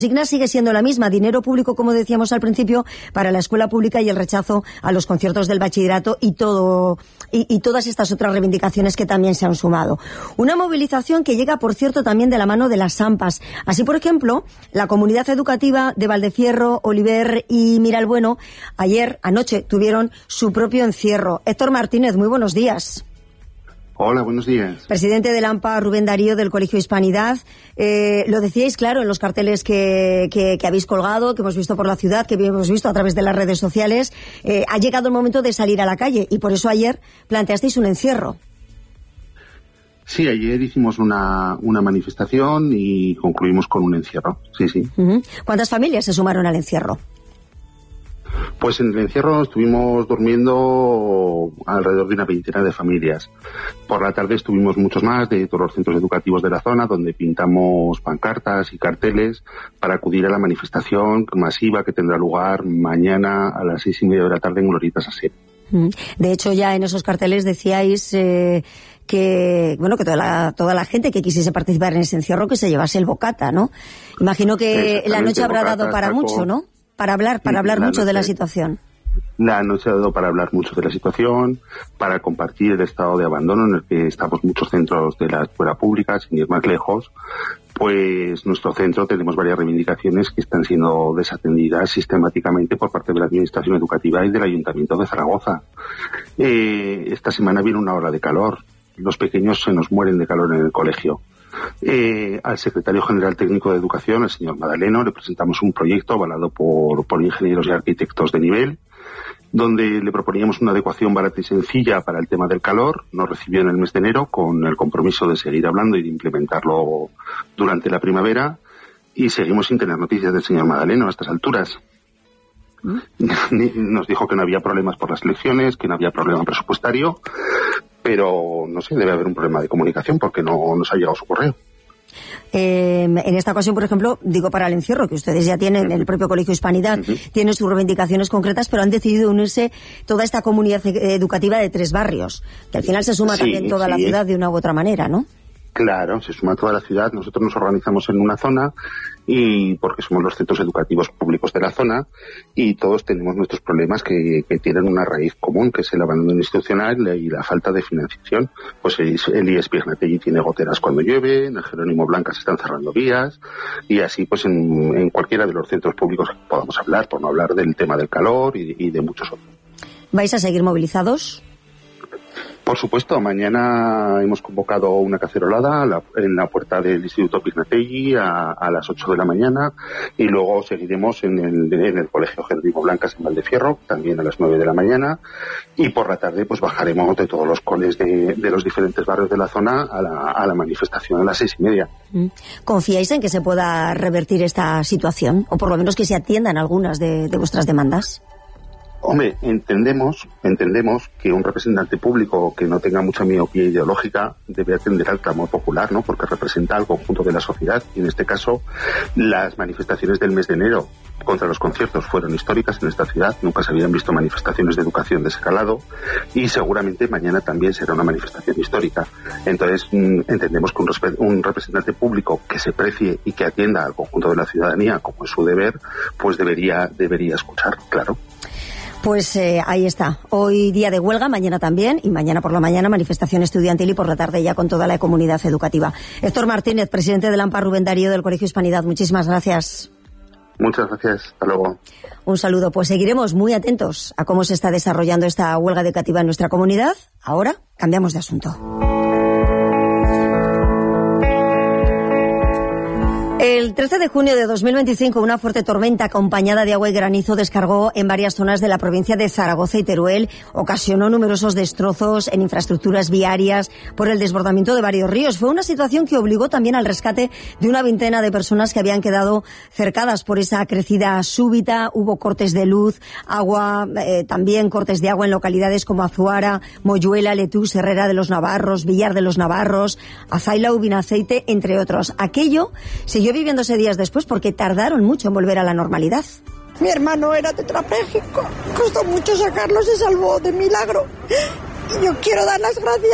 consigna sigue siendo la misma: dinero público, como decíamos al principio, para la escuela pública y el rechazo a los conciertos del bachillerato y todas estas otras reivindicaciones que también se han sumado. Una movilización que llega, por cierto, también de la mano de las AMPAs. Así, por ejemplo, la comunidad educativa de Valdecierro, Oliver y Miralbueno anoche tuvieron su propio encierro. Héctor Martínez, muy buenos días. Hola, buenos días. Presidente del AMPA, Rubén Darío, del Colegio Hispanidad. Lo decíais, claro, en los carteles que habéis colgado, que hemos visto por la ciudad, que hemos visto a través de las redes sociales. Ha llegado el momento de salir a la calle y por eso ayer planteasteis un encierro. Sí, ayer hicimos una manifestación y concluimos con un encierro. Sí. Uh-huh. ¿Cuántas familias se sumaron al encierro? Pues en el encierro estuvimos durmiendo alrededor de una veintena de familias. Por la tarde estuvimos muchos más de todos los centros educativos de la zona, donde pintamos pancartas y carteles para acudir a la manifestación masiva que tendrá lugar mañana a las 6:30 de la tarde en Glorieta Sasser. De hecho, ya en esos carteles decíais que toda la gente que quisiese participar en ese encierro que se llevase el bocata, ¿no? Imagino que la noche habrá dado para mucho, ¿no? Para hablar mucho de la situación. La noche ha dado para hablar mucho de la situación, para compartir el estado de abandono en el que estamos muchos centros de la escuela pública, sin ir más lejos. Pues nuestro centro tenemos varias reivindicaciones que están siendo desatendidas sistemáticamente por parte de la Administración Educativa y del Ayuntamiento de Zaragoza. Esta semana viene una ola de calor. Los pequeños se nos mueren de calor en el colegio. Al secretario general técnico de Educación, el señor Madaleno, le presentamos un proyecto avalado por ingenieros y arquitectos de nivel, donde le proponíamos una adecuación barata y sencilla para el tema del calor. Nos recibió en el mes de enero con el compromiso de seguir hablando y de implementarlo durante la primavera, y seguimos sin tener noticias del señor Madaleno a estas alturas. Nos dijo que no había problemas por las elecciones, que no había problema presupuestario, pero no sé, debe haber un problema de comunicación porque no nos ha llegado su correo. En esta ocasión, por ejemplo, digo para el encierro, que ustedes ya tienen, el propio Colegio Hispanidad tiene sus reivindicaciones concretas, pero han decidido unirse toda esta comunidad educativa de 3 barrios, que al final se suma también toda la ciudad de una u otra manera, ¿no? Claro, se suma toda la ciudad. Nosotros nos organizamos en una zona y porque somos los centros educativos públicos de la zona y todos tenemos nuestros problemas que tienen una raíz común, que es el abandono institucional y la falta de financiación. Pues el IES Pignatelli tiene goteras cuando llueve, en el Jerónimo Blanca se están cerrando vías y así pues en cualquiera de los centros públicos que podamos hablar, por no hablar del tema del calor y de muchos otros. ¿Vais a seguir movilizados? Por supuesto, mañana hemos convocado una cacerolada en la puerta del Instituto Pignatelli a las 8 de la mañana y luego seguiremos en el Colegio Jerónimo Blancas en Valdecierro, también a las 9 de la mañana, y por la tarde pues bajaremos de todos los coles de los diferentes barrios de la zona a la manifestación a las 6:30. ¿Confiáis en que se pueda revertir esta situación o por lo menos que se atiendan algunas de vuestras demandas? Hombre, entendemos que un representante público que no tenga mucha miopía ideológica debe atender al clamor popular, ¿no? Porque representa al conjunto de la sociedad. Y en este caso, las manifestaciones del mes de enero contra los conciertos fueron históricas en esta ciudad. Nunca se habían visto manifestaciones de educación de ese calado y seguramente mañana también será una manifestación histórica. Entonces, entendemos que un representante público que se precie y que atienda al conjunto de la ciudadanía, como es su deber, pues debería escuchar, claro. Pues ahí está. Hoy día de huelga, mañana también, y mañana por la mañana manifestación estudiantil y por la tarde ya con toda la comunidad educativa. Héctor Martínez, presidente del AMPA, Rubén Darío, del Colegio Hispanidad, muchísimas gracias. Muchas gracias. Hasta luego. Un saludo. Pues seguiremos muy atentos a cómo se está desarrollando esta huelga educativa en nuestra comunidad. Ahora cambiamos de asunto. El 13 de junio de 2025, una fuerte tormenta acompañada de agua y granizo descargó en varias zonas de la provincia de Zaragoza y Teruel, ocasionó numerosos destrozos en infraestructuras viarias por el desbordamiento de varios ríos. Fue una situación que obligó también al rescate de una veintena de personas que habían quedado cercadas por esa crecida súbita. Hubo cortes de luz, agua, también cortes de agua en localidades como Azuara, Moyuela, Letús, Herrera de los Navarros, Villar de los Navarros, Azaila, Ubinaceite, entre otros. Aquello siguió viviéndose días después porque tardaron mucho en volver a la normalidad. Mi hermano era tetrapléjico, costó mucho sacarlo, se salvó de milagro. Y yo quiero dar las gracias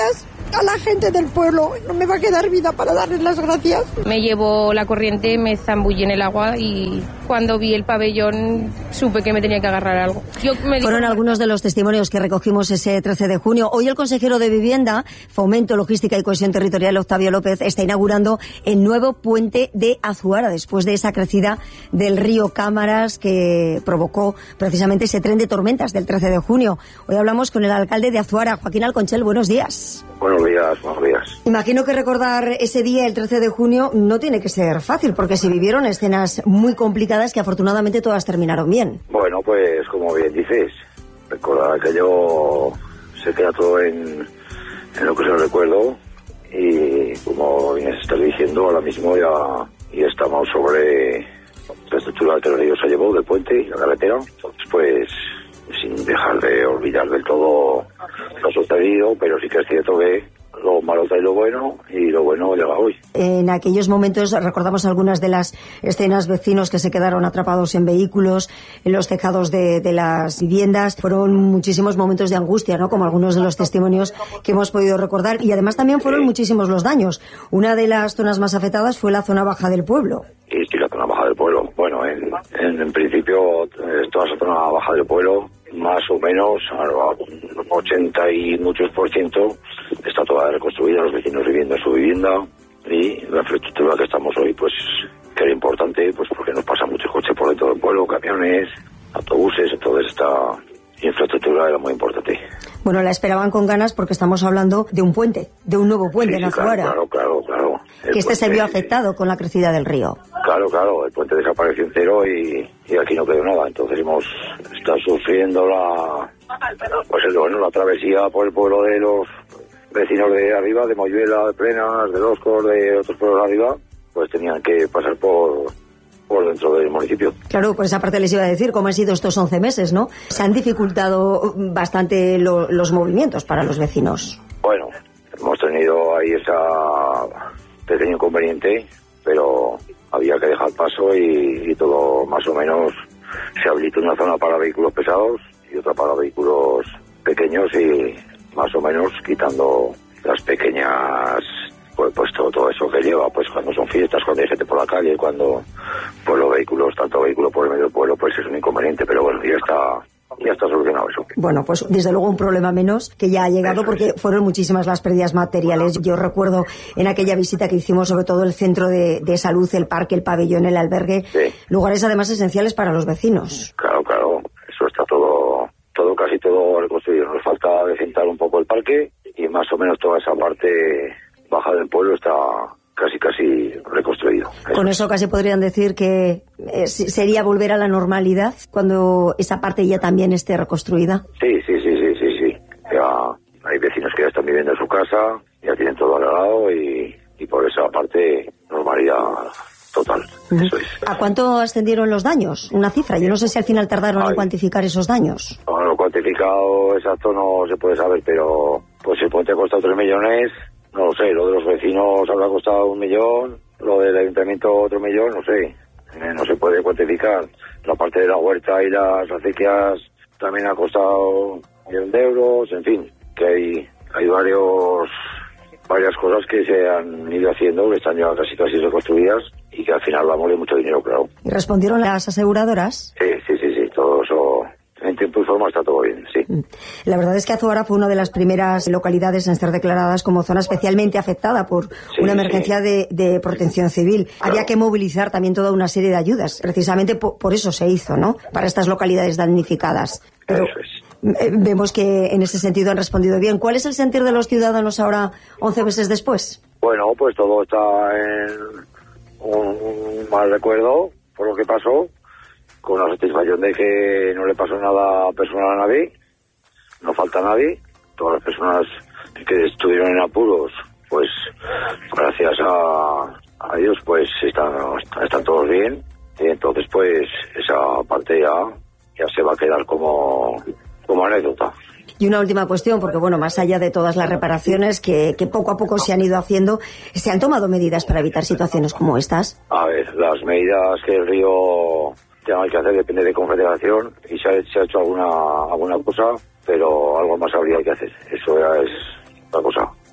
a la gente del pueblo. No me va a quedar vida para darles las gracias. Me llevó la corriente, me zambullí en el agua y cuando vi el pabellón supe que me tenía que agarrar algo. Fueron algunos de los testimonios que recogimos ese 13 de junio. Hoy el consejero de Vivienda, Fomento, Logística y Cohesión Territorial, Octavio López, está inaugurando el nuevo puente de Azuara, después de esa crecida del río Cámaras que provocó precisamente ese tren de tormentas del 13 de junio. Hoy hablamos con el alcalde de Azuara, Joaquín Alconchel. Buenos días. Buenos días, buenos días. Imagino que recordar ese día, el 13 de junio, no tiene que ser fácil, porque se vivieron escenas muy complicadas que afortunadamente todas terminaron bien. Bueno, pues como bien dices, recordar aquello se queda todo en lo que se lo recuerdo, y como bien estás diciendo, ahora mismo ya estamos sobre la estructura que el río se llevó del puente y la carretera. Entonces, pues, sin dejar de olvidar del todo lo sucedido, pero sí que es cierto que lo malo trae lo bueno y lo bueno llega hoy. En aquellos momentos recordamos algunas de las escenas, vecinos que se quedaron atrapados en vehículos, en los tejados de las viviendas. Fueron muchísimos momentos de angustia, ¿no? Como algunos de los testimonios que hemos podido recordar. Y además también fueron muchísimos los daños. Una de las zonas más afectadas fue la zona baja del pueblo. Y sí, la zona baja del pueblo. Bueno, en principio, toda esa zona baja del pueblo, más o menos, a 80 y muchos % está toda reconstruida, los vecinos viviendo en su vivienda, y la infraestructura que estamos hoy, pues, que era importante, pues porque nos pasa muchos coches por dentro del pueblo, camiones, autobuses, entonces esta infraestructura era muy importante. Bueno, la esperaban con ganas porque estamos hablando de un puente, de un nuevo puente en Azuara. Claro. Que se vio afectado con la crecida del río. Claro, el puente desapareció entero y aquí no quedó nada. Entonces hemos estado sufriendo la travesía por el pueblo de los vecinos de arriba, de Moyuela, de Plenas, de Loscos, de otros pueblos de arriba, pues tenían que pasar por dentro del municipio. Claro, pues esa parte les iba a decir, cómo han sido estos 11 meses, ¿no? Se han dificultado bastante los movimientos para los vecinos. Bueno, hemos tenido ahí ese pequeño inconveniente, pero había que dejar paso y todo más o menos se habilitó una zona para vehículos pesados y otra para vehículos pequeños, y más o menos quitando las pequeñas, pues todo eso que lleva, pues cuando son fiestas, cuando hay gente por la calle, cuando pues los vehículos, tanto vehículo por el medio del pueblo, pues es un inconveniente, pero bueno, ya está solucionado eso. Bueno, pues desde luego un problema menos que ya ha llegado, porque fueron muchísimas las pérdidas materiales. Yo recuerdo en aquella visita que hicimos, sobre todo el centro de salud, el parque, el pabellón, el albergue, sí, lugares además esenciales para los vecinos. Claro, eso está casi todo reconstruido. Nos falta decentar un poco el parque y más o menos toda esa parte baja del pueblo está casi reconstruido. Con eso casi podrían decir que sería volver a la normalidad cuando esa parte ya también esté reconstruida. Sí. Ya hay vecinos que ya están viviendo en su casa, ya tienen todo arreglado y por esa parte normalidad total. Eso es. ¿A cuánto ascendieron los daños? Una cifra. Yo no sé si al final tardaron en cuantificar esos daños. No, lo cuantificado exacto no se puede saber, pero pues el puente ha costado 3 millones. No lo sé, lo de los vecinos habrá costado 1 millón, lo del ayuntamiento otro millón, no sé, no se puede cuantificar. La parte de la huerta y las acequias también ha costado 1.000.000 de euros, en fin, que hay varias cosas que se han ido haciendo, que están ya casi reconstruidas y que al final vamos de mucho dinero, claro. ¿Y respondieron las aseguradoras? Sí, todo eso. En tiempo y forma está todo bien, sí. La verdad es que Azuara fue una de las primeras localidades en ser declaradas como zona especialmente afectada por una emergencia de protección civil. Claro. Había que movilizar también toda una serie de ayudas. Precisamente por eso se hizo, ¿no? Para estas localidades damnificadas. Pero eso es. Vemos que en ese sentido han respondido bien. ¿Cuál es el sentir de los ciudadanos ahora, 11 meses después? Bueno, pues todo está en un mal recuerdo por lo que pasó, con la satisfacción de que no le pasó nada personal a nadie, no falta nadie. Todas las personas que estuvieron en apuros, pues gracias a Dios, pues están todos bien. Y entonces, pues esa parte ya se va a quedar como anécdota. Y una última cuestión, porque bueno, más allá de todas las reparaciones que poco a poco se han ido haciendo, ¿se han tomado medidas para evitar situaciones como estas? A ver, las medidas que el río hay que hacer depende de Confederación, y se ha hecho alguna cosa, pero algo más habría que hacer. Eso ya es otra cosa.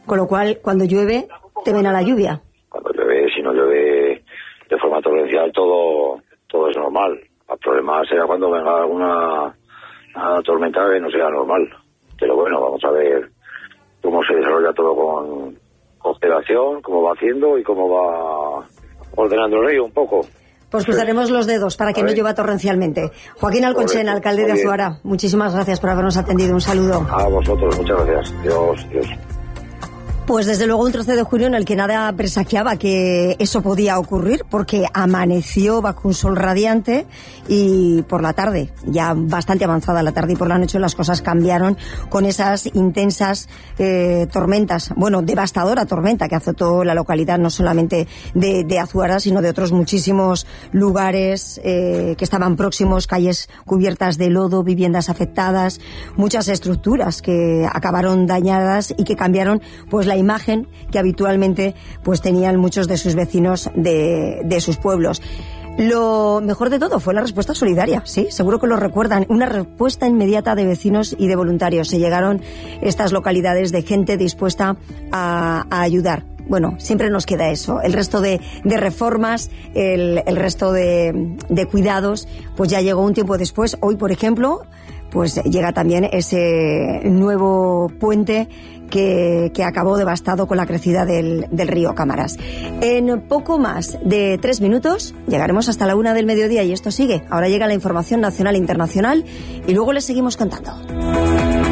Con lo cual, cuando llueve, temen a la lluvia. Cuando llueve, si no llueve de forma torrencial, todo es normal. El problema será cuando venga alguna tormenta que no sea normal. Pero bueno, vamos a ver cómo se desarrolla todo con constelación, cómo va haciendo y cómo va ordenando el río un poco. Pues cruzaremos los dedos para que no llueva torrencialmente. Joaquín Alconchén, alcalde de Azuara, muchísimas gracias por habernos atendido. Un saludo. A vosotros, muchas gracias. Dios. Pues desde luego un 13 de junio en el que nada presagiaba que eso podía ocurrir, porque amaneció bajo un sol radiante y por la tarde, ya bastante avanzada la tarde y por la noche, las cosas cambiaron con esas intensas tormentas, bueno, devastadora tormenta que azotó la localidad no solamente de Azuara, sino de otros muchísimos lugares que estaban próximos, calles cubiertas de lodo, viviendas afectadas, muchas estructuras que acabaron dañadas y que cambiaron pues la imagen que habitualmente pues tenían muchos de sus vecinos de sus pueblos. Lo mejor de todo fue la respuesta solidaria, sí, seguro que lo recuerdan, una respuesta inmediata de vecinos y de voluntarios. Se llegaron estas localidades de gente dispuesta a ayudar. Bueno, siempre nos queda eso, el resto de reformas, el resto de cuidados, pues ya llegó un tiempo después. Hoy, por ejemplo, pues llega también ese nuevo puente que acabó devastado con la crecida del río Cámaras. En poco más de 3 minutos llegaremos hasta la 1 del mediodía y esto sigue. Ahora llega la información nacional e internacional y luego les seguimos contando.